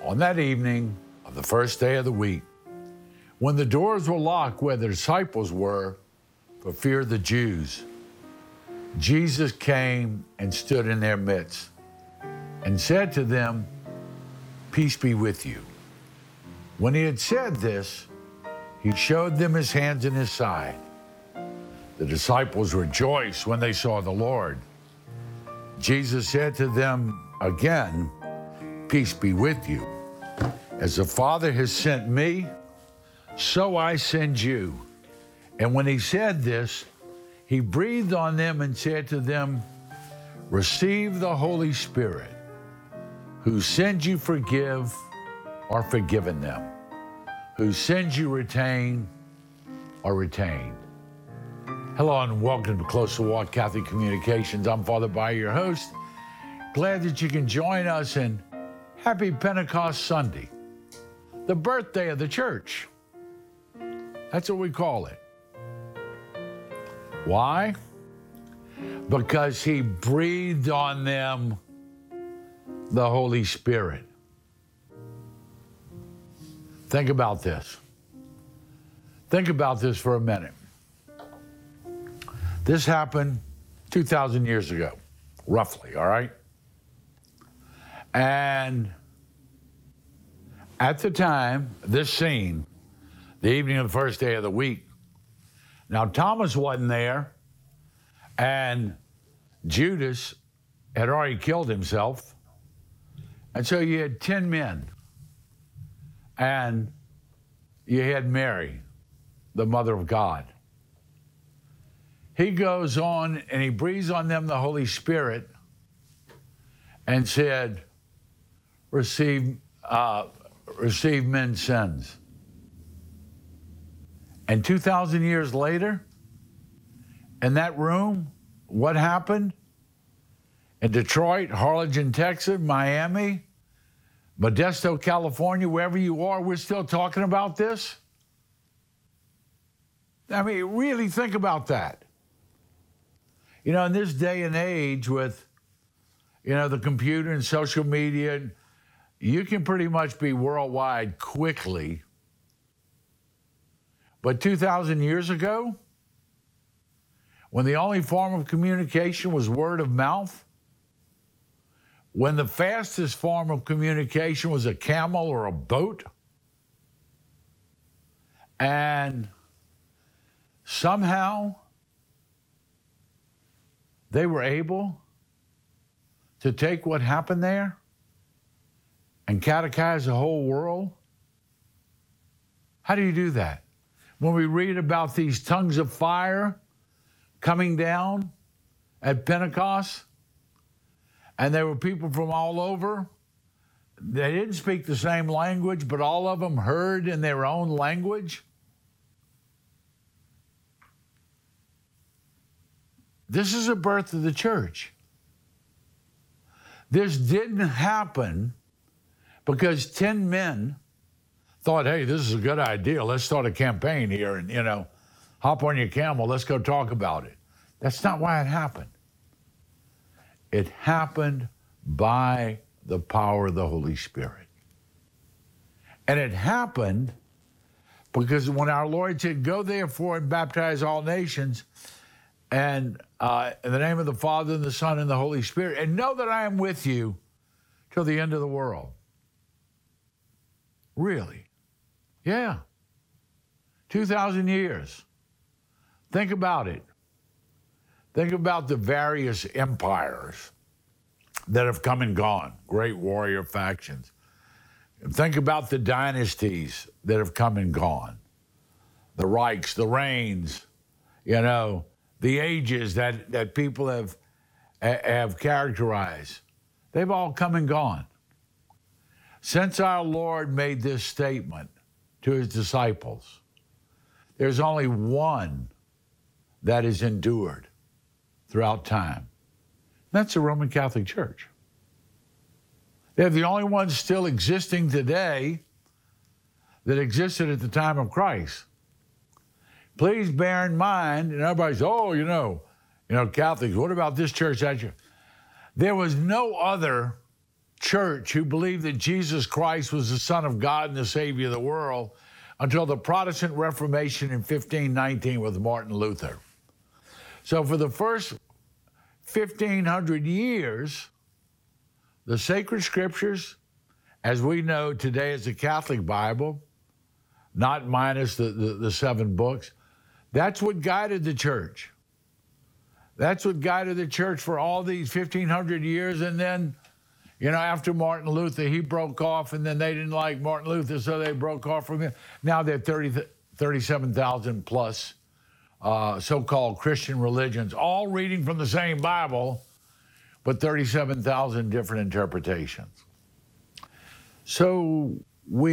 On that evening of the first day of the week, when the doors were locked where the disciples were for fear of the Jews, Jesus came and stood in their midst and said to them, "Peace be with you." When he had said this, he showed them his hands and his side. The disciples rejoiced when they saw the Lord. Jesus said to them again, "Peace be with you. As the Father has sent me, so I send you." And when he said this, he breathed on them and said to them, "Receive the Holy Spirit. Whose sins you forgive are forgiven them. Whose sins you retain are retained." Hello and welcome to Close to Walk Catholic Communications. I'm Father Bayer, your host. Glad that you can join us, and happy Pentecost Sunday, the birthday of the church. That's what we call it. Why? Because he breathed on them the Holy Spirit. Think about this. Think about this for a minute. This happened 2,000 years ago, roughly, all right? And at the time, this scene, the evening of the first day of the week, now Thomas wasn't there, and Judas had already killed himself, and so you had 10 men, and you had Mary, the Mother of God. He goes on and he breathes on them the Holy Spirit and said, receive men's sins. And 2,000 years later, in that room, what happened? In Detroit, Harlingen, Texas, Miami, Modesto, California, wherever you are, we're still talking about this? I mean, really think about that. You know, in this day and age with, the computer and social media, you can pretty much be worldwide quickly. But 2,000 years ago, when the only form of communication was word of mouth, when the fastest form of communication was a camel or a boat, and somehow they were able to take what happened there and catechize the whole world. How do you do that? When we read about these tongues of fire coming down at Pentecost, and there were people from all over, they didn't speak the same language, but all of them heard in their own language. This is the birth of the church. This didn't happen because 10 men thought, hey, this is a good idea. Let's start a campaign here and, hop on your camel. Let's go talk about it. That's not why it happened. It happened by the power of the Holy Spirit. And it happened because when our Lord said, "Go therefore and baptize all nations," and in the name of the Father, and the Son, and the Holy Spirit, and know that I am with you till the end of the world. Really? Yeah. 2,000 years. Think about it. Think about the various empires that have come and gone, great warrior factions. Think about the dynasties that have come and gone, the Reichs, the reigns, the ages that people have characterized. They've all come and gone. Since our Lord made this statement to his disciples, there's only one that is endured throughout time. That's the Roman Catholic Church. They're the only ones still existing today that existed at the time of Christ. Please bear in mind, and everybody's, Catholics, what about this church, that church? There was no other church who believed that Jesus Christ was the Son of God and the Savior of the world until the Protestant Reformation in 1519 with Martin Luther. So for the first 1,500 years, the sacred scriptures, as we know today as the Catholic Bible, not minus the 7 books, that's what guided the church. That's what guided the church for all these 1,500 years. And then, after Martin Luther, he broke off, and then they didn't like Martin Luther, so they broke off from him. Now they're 37,000 plus so-called Christian religions, all reading from the same Bible, but 37,000 different interpretations. So